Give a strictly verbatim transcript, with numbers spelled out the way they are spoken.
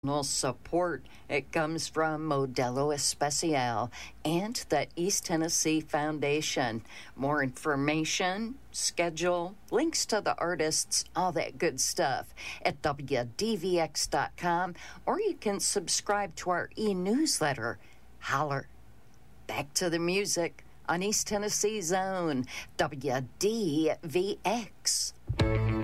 Support. It comes from Modelo Especial and the East Tennessee Foundation. More information, schedule, links to the artists, all that good stuff at W D V X dot com, or you can subscribe to our e-newsletter. Holler. Back to the music on East Tennessee's own W D V X.